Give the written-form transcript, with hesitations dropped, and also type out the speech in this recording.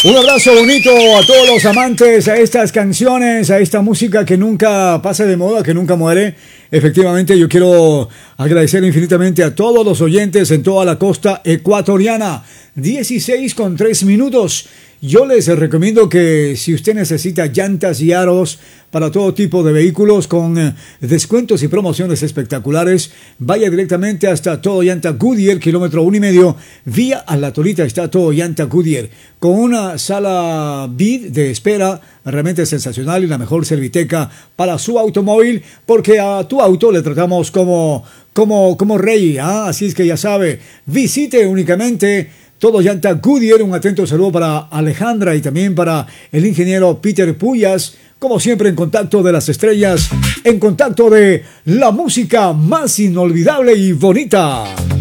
Un abrazo bonito a todos los amantes, a estas canciones, a esta música que nunca pasa de moda, que nunca muere. Efectivamente, yo quiero agradecer infinitamente a todos los oyentes en toda la costa ecuatoriana. 16:03. Yo les recomiendo que si usted necesita llantas y aros para todo tipo de vehículos con descuentos y promociones espectaculares, vaya directamente hasta Todo Llanta Goodyear, kilómetro 1,5, vía a La Torita está Todo Llanta Goodyear, con una sala VIP de espera realmente sensacional y la mejor serviteca para su automóvil, porque a tu auto le tratamos como rey, ¿ah? Así es que ya sabe, visite únicamente Todo Llanta Goodyear. Un atento saludo para Alejandra y también para el ingeniero Peter Puyas, como siempre en contacto de las estrellas, en contacto de la música más inolvidable y bonita.